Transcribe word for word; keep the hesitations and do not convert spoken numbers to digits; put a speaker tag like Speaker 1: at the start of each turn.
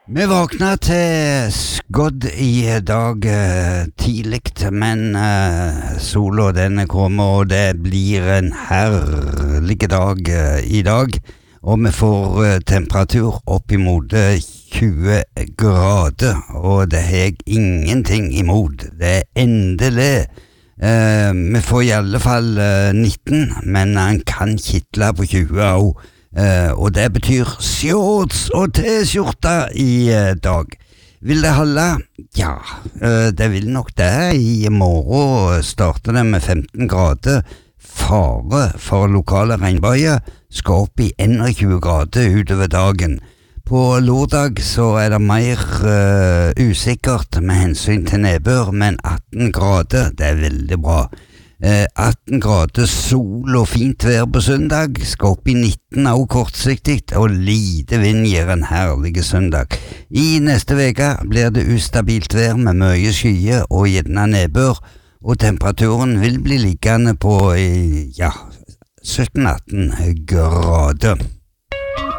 Speaker 1: Vi våkna til skodd i dag eh, tidligt, men eh, sola den kommer, og det blir en herlig dag eh, i dag. Og vi får eh, temperatur opp imot eh, tjue grader, og det har jeg ingenting imot. Det er endelig. Eh, vi får i alle fall eh, nitten, men han kan kittle på tjue også. Uh, og det betyr shorts og t-skjorte i uh, dag. Vil det holde? Ja, uh, det vil nok det. I morgen starter det med femten grader. Fare for lokale regnbøyer skal opp i tjueen grader utover dagen. På lørdag så er det mer uh, usikkert med hensyn til nedbør, men atten grader, det er veldig bra. Eh, atten grader sol og fint vær på søndag, skal opp i nitten og kortsiktig, og lite vind gir en herlig søndag. I neste veka blir det ustabilt vær med mye skyer og gjerne nedbør, og temperaturen vil bli liggende på ja, sytten atten grader.